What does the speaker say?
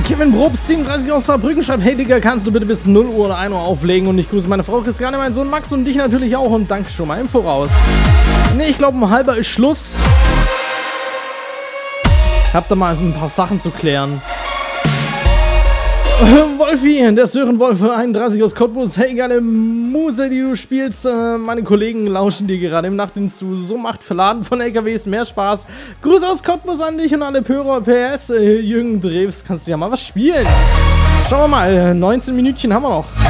Kevin Probst, 37 aus Saarbrücken, schreibt: Hey Digga, kannst du bitte bis 0 Uhr oder 1 Uhr auflegen? Und ich grüße meine Frau Christiane, meinen Sohn Max und dich natürlich auch und danke schon mal im Voraus. Ne, ich glaube, um 1:30 ist Schluss. Ich hab da mal ein paar Sachen zu klären. Wolfi, der Sören Wolf 31 aus Cottbus. Hey, geile Muse, die du spielst. Meine Kollegen lauschen dir gerade im Nachtdienst zu. So macht Verladen von LKWs mehr Spaß. Grüße aus Cottbus an dich und alle Hörer. PS, Jürgen Drews, kannst du ja mal was spielen. Schauen wir mal, 19 Minütchen haben wir noch.